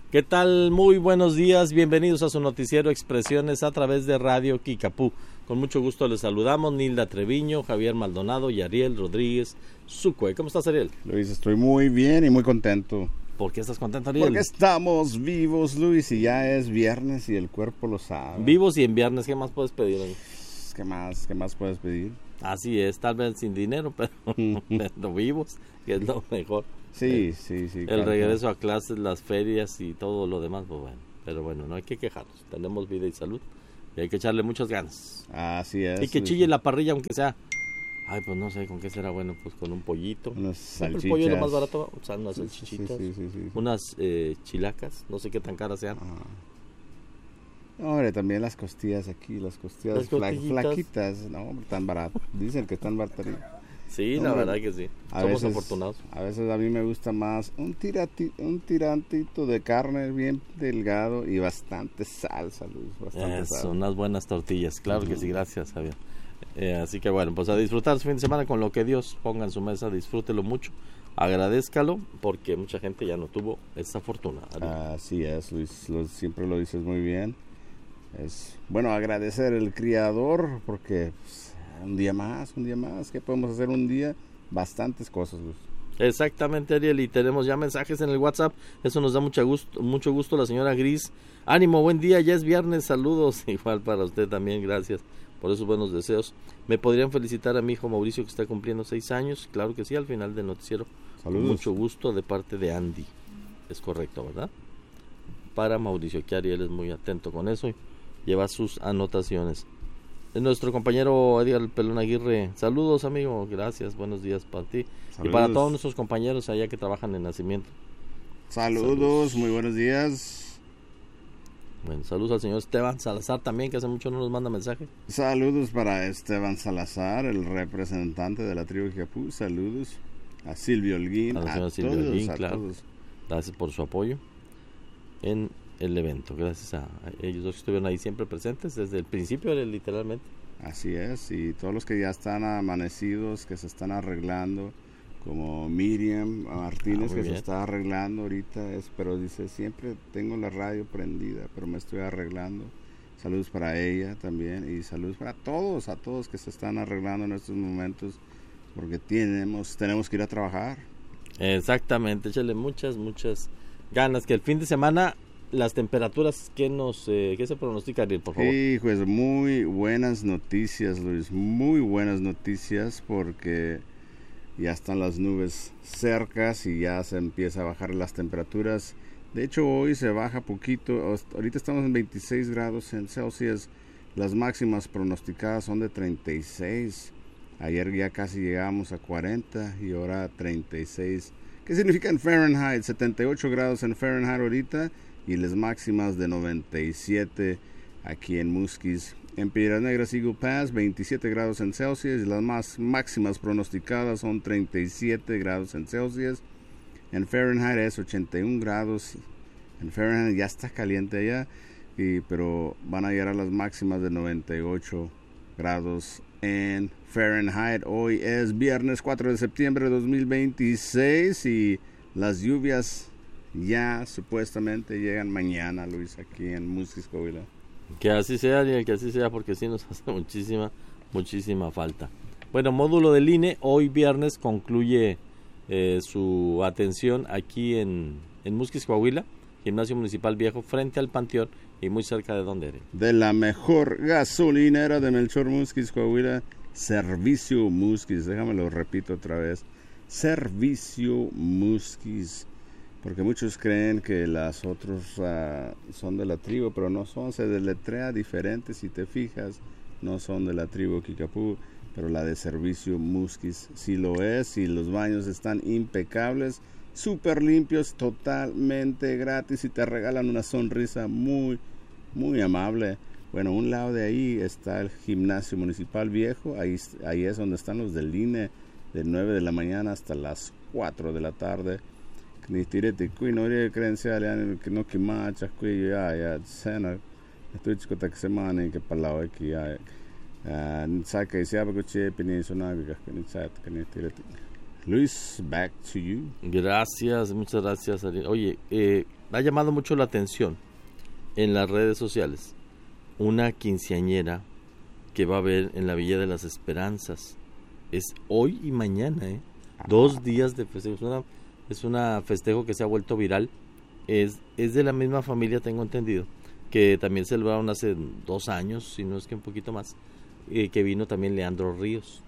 ¿Qué tal? Muy buenos días, bienvenidos a su noticiero Expresiones a través de Radio Kikapú. Con mucho gusto les saludamos Nilda Treviño, Javier Maldonado y Ariel Rodríguez Sucue. ¿Cómo estás, Ariel? Luis, estoy muy bien y muy contento. ¿Por qué estás contento, Ariel? Porque estamos vivos, Luis, y ya es viernes y el cuerpo lo sabe. Vivos y en viernes, ¿qué más puedes pedir? ¿Qué más puedes pedir? Así es, tal vez sin dinero, pero vivos, que es lo mejor. Sí. El regreso a clases, las ferias y todo lo demás, pues bueno. Pero bueno, no hay que quejarnos. Tenemos vida y salud y hay que echarle muchas ganas. Así es. Y que chille la parrilla, aunque sea. Ay, pues no sé, ¿con qué será bueno? Pues con un pollito. Unas salchichas. El pollo es lo más barato, o sea, unas salchichitas. Sí. Unas chilacas, no sé qué tan caras sean. Hombre, también las costillas aquí, las costillas flaquitas, no, tan barato. Dicen que están baratas. Sí, la verdad que sí. Somos afortunados. A veces a mí me gusta más un tirantito de carne bien delgado y bastante salsa, Luis. Son unas buenas tortillas, claro que sí, gracias, Javier. Así que bueno, pues a disfrutar su fin de semana con lo que Dios ponga en su mesa, disfrútelo mucho, agradézcalo, porque mucha gente ya no tuvo esa fortuna. Así es, Luis, siempre lo dices muy bien. Es bueno agradecer al Creador porque un día más, ¿qué podemos hacer un día? Bastantes cosas, Luis. Exactamente, Ariel, y tenemos ya mensajes en el WhatsApp, eso nos da mucho gusto, la señora Gris. Ánimo, buen día, ya es viernes, saludos, igual para usted también, gracias por esos buenos deseos. ¿Me podrían felicitar a mi hijo Mauricio que está cumpliendo 6 años? Claro que sí, al final del noticiero. Saludos. Con mucho gusto de parte de Andy, es correcto, ¿verdad? Para Mauricio, que Ariel es muy atento con eso y lleva sus anotaciones. Nuestro compañero Edgar Pelón Aguirre, saludos amigo, gracias, buenos días para ti. Saludos. Y para todos nuestros compañeros allá que trabajan en Nacimiento. Saludos, muy buenos días. Bueno, saludos al señor Esteban Salazar también, que hace mucho no nos manda mensaje. Saludos para Esteban Salazar, el representante de la tribu Kikapú. Saludos a Silvio Holguín, a la señora Silvio Holguín, claro. Todos. Gracias por su apoyo en el evento, gracias a ellos dos que estuvieron ahí siempre presentes desde el principio, literalmente. Así es, y todos los que ya están amanecidos, que se están arreglando, como Miriam Martínez, que se está arreglando ahorita, pero dice, siempre tengo la radio prendida, pero me estoy arreglando. Saludos para ella también, y saludos para a todos que se están arreglando en estos momentos, porque tenemos que ir a trabajar. Exactamente, échale muchas ganas, que el fin de semana las temperaturas ¿qué se pronostica, Ariel, por favor? Sí, pues muy buenas noticias, Luis, muy buenas noticias, porque ya están las nubes cercas y ya se empieza a bajar las temperaturas. De hecho, hoy se baja poquito, ahorita estamos en 26 grados en Celsius, las máximas pronosticadas son de 36, ayer ya casi llegamos a 40 y ahora 36. ¿Qué significa en Fahrenheit? 78 grados en Fahrenheit ahorita, y las máximas de 97 aquí en Musquis. En Piedras Negras, Eagle Pass, 27 grados en Celsius, y las máximas pronosticadas son 37 grados en Celsius. En Fahrenheit es 81 grados. En Fahrenheit ya está caliente allá, pero van a llegar a las máximas de 98 grados en Fahrenheit. Hoy es viernes 4 de septiembre de 2026 y las lluvias ya supuestamente llegan mañana, Luis, aquí en Musquis, Coahuila. Que así sea, Ariel, que así sea, porque sí nos hace muchísima falta. Bueno, módulo del INE, hoy viernes concluye su atención aquí en Musquis, Coahuila, Gimnasio Municipal Viejo, frente al Panteón y muy cerca de donde eres. De la mejor gasolinera de Melchor, Musquis, Coahuila, Servicio Musquis, déjame lo repito otra vez, Servicio Musquis. Porque muchos creen que las otras son de la tribu, pero no son, se deletrea diferente si te fijas, no son de la tribu Kikapú, pero la de Servicio Musquis sí lo es, y los baños están impecables, súper limpios, totalmente gratis, y te regalan una sonrisa muy amable. Bueno, un lado de ahí está el Gimnasio Municipal Viejo, ahí es donde están los del INE, de 9 de la mañana hasta las 4 de la tarde. Ni tirete kui no rie credencial que no que macha kui ya cena estoy chico que semana que palao que ya saca y se abre coche pini sona que ni chat que ni tirete Luis, back to you. Gracias, muchas gracias, Ariel. Oye, ha llamado mucho la atención en las redes sociales una quinceañera que va a haber en la Villa de las Esperanzas. Es hoy y mañana, 2 días de festejo. Es una festejo que se ha vuelto viral. Es de la misma familia, tengo entendido, que también celebraron hace 2 años, si no es que un poquito más, que vino también Leandro Ríos.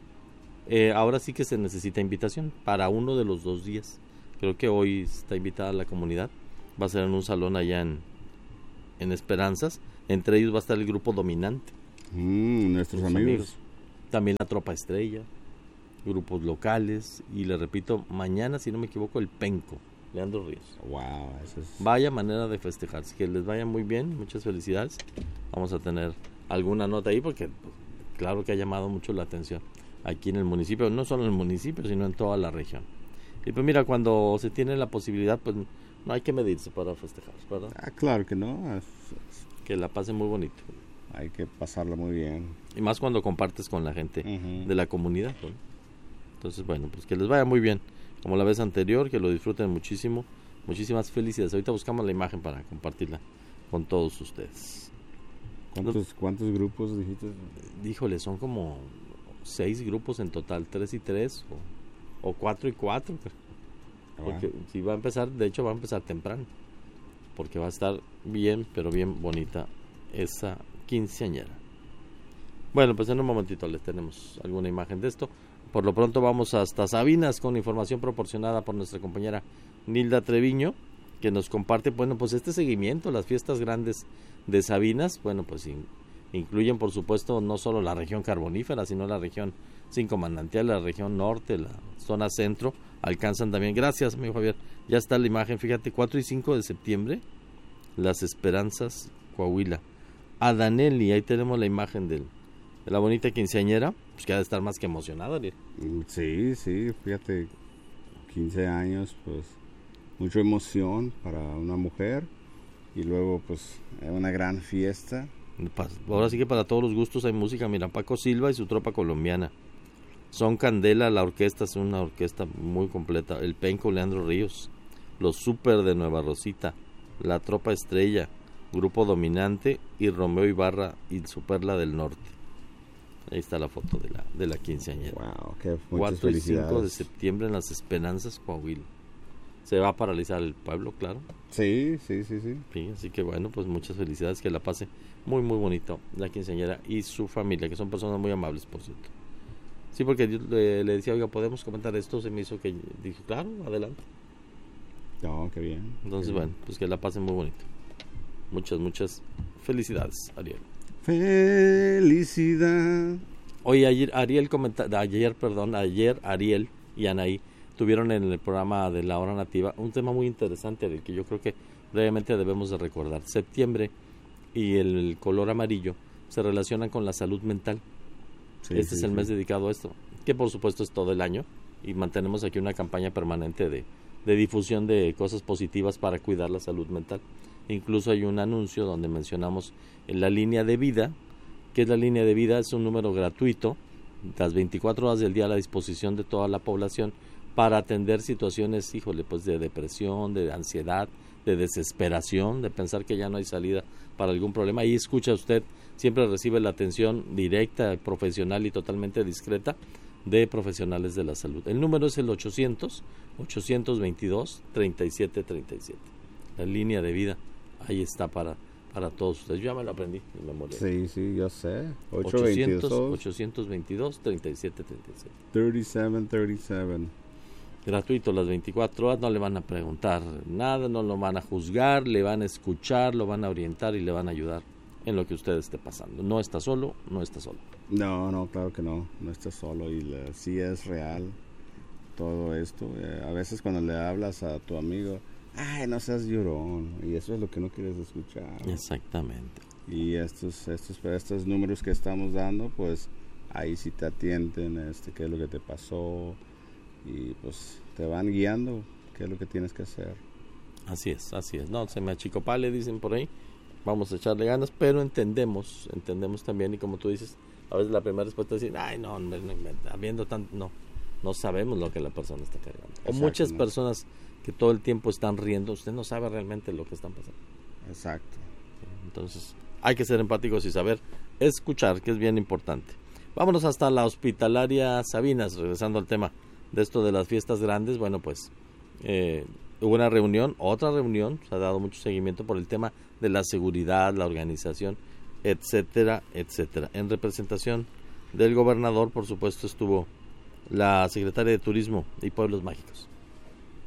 Ahora sí que se necesita invitación para uno de los 2 días. Creo que hoy está invitada la comunidad. Va a ser en un salón allá en Esperanzas. Entre ellos va a estar el grupo Dominante. Nuestros amigos. También la Tropa Estrella, grupos locales. Y le repito, mañana, si no me equivoco, el Penco, Leandro Ríos. Wow, eso es... Vaya manera de festejar. Que les vaya muy bien, muchas felicidades. Vamos a tener alguna nota ahí porque pues, claro que ha llamado mucho la atención aquí en el municipio, no solo en el municipio, sino en toda la región. Y pues mira, cuando se tiene la posibilidad, pues no hay que medirse para festejar, ¿verdad? Claro que no. Que la pasen muy bonito. Hay que pasarla muy bien. Y más cuando compartes con la gente de la comunidad, ¿no? Entonces, bueno, pues que les vaya muy bien. Como la vez anterior, que lo disfruten muchísimo. Muchísimas felicidades. Ahorita buscamos la imagen para compartirla con todos ustedes. ¿Cuántos grupos dijiste? Híjole, son como 6 grupos en total, 3 y 3 o 4 y 4. Porque si va a empezar, de hecho va a empezar temprano. Porque va a estar bien, pero bien bonita esa quinceañera. Bueno, pues en un momentito les tenemos alguna imagen de esto. Por lo pronto vamos hasta Sabinas con información proporcionada por nuestra compañera Nilda Treviño, que nos comparte, bueno, pues este seguimiento, las fiestas grandes de Sabinas, bueno, pues incluyen por supuesto no solo la región carbonífera, sino la región Cinco Manantiales, la región norte, la zona centro, alcanzan también, gracias amigo Javier, ya está la imagen, fíjate, 4 y 5 de septiembre, Las Esperanzas, Coahuila. Adaneli, ahí tenemos la imagen de la bonita quinceañera, pues que ha de estar más que emocionada, Ariel. Sí, fíjate, 15 años, pues mucha emoción para una mujer y luego pues una gran fiesta. Ahora sí que para todos los gustos hay música, mira, Paco Silva y su tropa colombiana. Son Candela, la orquesta es una orquesta muy completa, el Penco, Leandro Ríos, los Super de Nueva Rosita, la Tropa Estrella, Grupo Dominante y Romeo Ibarra y su Perla del Norte. Ahí está la foto de la quinceañera. Wow, qué 4 y 5 de septiembre en Las Esperanzas, Coahuila. Se va a paralizar el pueblo, claro. Sí. Sí, así que bueno, pues muchas felicidades, que la pase muy muy bonito la quinceañera y su familia, que son personas muy amables, por cierto. Sí, porque yo le decía, oiga, ¿podemos comentar esto? Se me hizo que dije, claro, adelante. No, qué bien. Entonces, bueno, pues que la pasen muy bonito. Muchas felicidades, Ariel. Felicidad. Oye, ayer Ariel y Anaí tuvieron en el programa de La Hora Nativa un tema muy interesante, Ariel, que yo creo que brevemente debemos de recordar. Septiembre y el color amarillo se relacionan con la salud mental. Este es el mes dedicado a esto, que por supuesto es todo el año, y mantenemos aquí una campaña permanente de difusión de cosas positivas para cuidar la salud mental. Incluso hay un anuncio donde mencionamos la línea de vida. ¿Qué es la línea de vida? Es un número gratuito, las 24 horas del día a la disposición de toda la población para atender situaciones, pues de depresión, de ansiedad, de desesperación, de pensar que ya no hay salida para algún problema. Ahí escucha usted, siempre recibe la atención directa, profesional y totalmente discreta de profesionales de la salud. El número es el 800-822-3737. La línea de vida, ahí está para todos ustedes. Yo ya me lo aprendí de memoria. Sí, yo sé. 822-3737. 3737. Gratuito las 24 horas, no le van a preguntar nada, no lo van a juzgar, le van a escuchar, lo van a orientar y le van a ayudar en lo que usted esté pasando. No está solo, no está solo. No, claro que no está solo y sí es real todo esto. A veces cuando le hablas a tu amigo, ay, no seas llorón, y eso es lo que no quieres escuchar. Exactamente. Y estos números que estamos dando, pues ahí sí te atienden, qué es lo que te pasó, y pues te van guiando qué es lo que tienes que hacer. Así es, no se me achicopale, dicen por ahí, vamos a echarle ganas, pero entendemos también, y como tú dices, a veces la primera respuesta es decir, ay, no, habiendo tanto, no, no sabemos lo que la persona está cargando. O Exacto, muchas ¿no? personas que todo el tiempo están riendo, usted no sabe realmente lo que están pasando. Exacto. Entonces, hay que ser empáticos y saber escuchar, que es bien importante. Vámonos hasta la Hospitalaria Sabinas, regresando al tema de esto de las fiestas grandes. Bueno, pues hubo una reunión, otra reunión, se ha dado mucho seguimiento por el tema de la seguridad, la organización, etcétera, etcétera. En representación del gobernador, por supuesto, estuvo la secretaria de Turismo y Pueblos Mágicos.